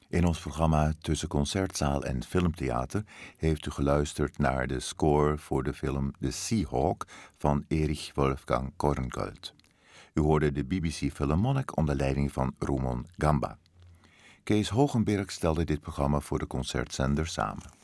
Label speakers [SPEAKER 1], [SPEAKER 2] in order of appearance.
[SPEAKER 1] In ons programma Tussen Concertzaal en Filmtheater heeft u geluisterd naar de score voor de film The Seahawk van Erich Wolfgang Korngold. U hoorde de BBC Philharmonic onder leiding van Rumon Gamba. Kees Hogenberg stelde dit programma voor de concertzender samen.